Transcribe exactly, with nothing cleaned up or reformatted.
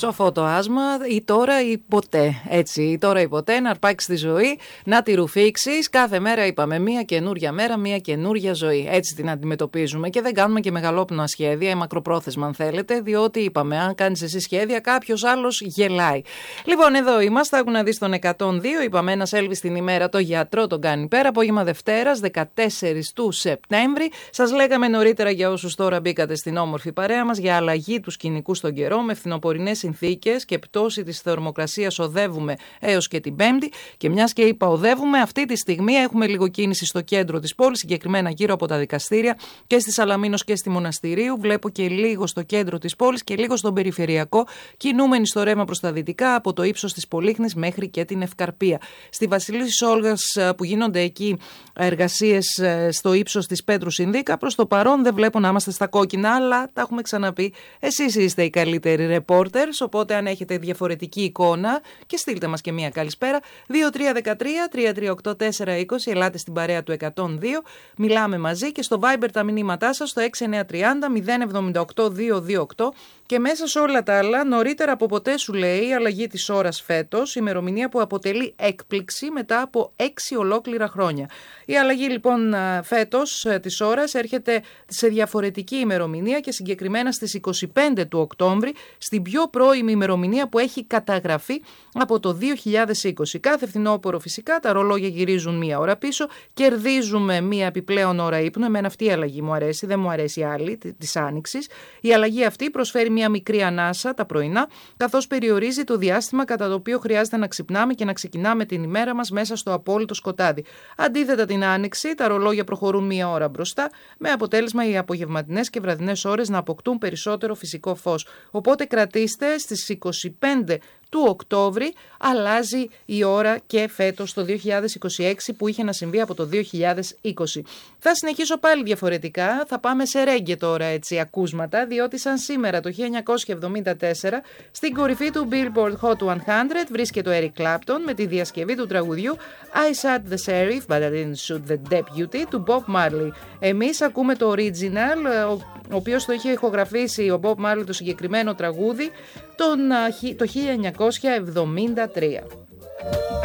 Σοφό το άσμα, ή τώρα ή ποτέ. Έτσι, ή τώρα ή ποτέ, να αρπάξει τη ζωή, να τη ρουφήξεις. Κάθε μέρα είπαμε μία καινούρια μέρα, μία καινούρια ζωή. Έτσι την αντιμετωπίζουμε και δεν κάνουμε και μεγαλόπνοα σχέδια ή μακροπρόθεσμα, αν θέλετε, διότι είπαμε, αν κάνεις εσύ σχέδια, κάποιος άλλος γελάει. Λοιπόν, εδώ είμαστε. Άκου να δεις τον εκατόν δύο. Είπαμε, ένας Elvis την ημέρα, το γιατρό τον κάνει πέρα. Απόγευμα Δευτέρας, δεκατέσσερις του Σεπτέμβρη. Σας λέγαμε νωρίτερα για όσους τώρα μπήκατε στην όμορφη παρέα μας για αλλαγή του σκηνικού στον καιρό με φθινοπορεινές συνθήκες και πτώση της θερμοκρασίας. Οδεύουμε έως και την Πέμπτη. Και μιας και είπα οδεύουμε, αυτή τη στιγμή έχουμε λίγο κίνηση στο κέντρο της πόλης, συγκεκριμένα γύρω από τα δικαστήρια και στη Σαλαμίνος και στη Μοναστηρίου. Βλέπω και λίγο στο κέντρο της πόλης και λίγο στον περιφερειακό, κινούμενοι στο ρεύμα προς τα δυτικά από το ύψος της Πολύχνης μέχρι και την Ευκαρπία. Στη Βασιλίσσης Όλγας που γίνονται εκεί εργασίες στο ύψος της Πέτρου Συνδίκα, προς το παρόν δεν βλέπω να είμαστε στα κόκκινα, αλλά τα έχουμε ξαναπεί. Εσείς είστε οι καλύτεροι reporters, οπότε αν έχετε διαφορετική εικόνα και στείλτε μας και μία καλησπέρα. δύο τρία ένα τρία τρία τρία οκτώ τέσσερα είκοσι, ελάτε στην παρέα του εκατόν δύο. Μιλάμε μαζί και στο Viber τα μηνύματά σας στο έξι εννιά τρία μηδέν μηδέν εβδομήντα οκτώ διακόσια είκοσι οκτώ. Και μέσα σε όλα τα άλλα, νωρίτερα από ποτέ σου λέει η αλλαγή της ώρας φέτος, ημερομηνία που αποτελεί έκπληξη μετά από έξι ολόκληρα χρόνια. Η αλλαγή λοιπόν φέτος της ώρας έρχεται σε διαφορετική ημερομηνία και συγκεκριμένα στις είκοσι πέντε του Οκτώβρη, στην πιο πρώιμη ημερομηνία που έχει καταγραφεί από το δύο χιλιάδες είκοσι. Κάθε φθινόπωρο φυσικά τα ρολόγια γυρίζουν μία ώρα πίσω, κερδίζουμε μία επιπλέον ώρα ύπνου. Εμένα αυτή η αλλαγή μου αρέσει, δεν μου αρέσει η άλλη της Άνοιξης. Η αλλαγή αυτή προσφέρει μία μικρή ανάσα τα πρωινά, καθώς περιορίζει το διάστημα κατά το οποίο χρειάζεται να ξυπνάμε και να ξεκινάμε την ημέρα μας μέσα στο απόλυτο σκοτάδι. Αντίθετα την Άνοιξη, τα ρολόγια προχωρούν μία ώρα μπροστά, με αποτέλεσμα οι απογευματινές και βραδινές ώρες να αποκτούν περισσότερο φυσικό φως. Οπότε κρατήστε στις είκοσι πέντε του Οκτώβρη, αλλάζει η ώρα και φέτος το δύο χιλιάδες είκοσι έξι που είχε να συμβεί από το δύο χιλιάδες είκοσι. Θα συνεχίσω πάλι διαφορετικά, θα πάμε σε ρέγγε τώρα έτσι ακούσματα, διότι σαν σήμερα το χίλια εννιακόσια εβδομήντα τέσσερα στην κορυφή του Billboard Hot εκατό βρίσκεται ο Eric Clapton με τη διασκευή του τραγουδιού I Shot the Sheriff but I didn't shoot the deputy του Bob Marley. Εμείς ακούμε το original, ο, ο οποίος το είχε ηχογραφήσει ο Bob Marley το συγκεκριμένο τραγούδι τον, το χίλια εννιακόσια εβδομήντα τρία.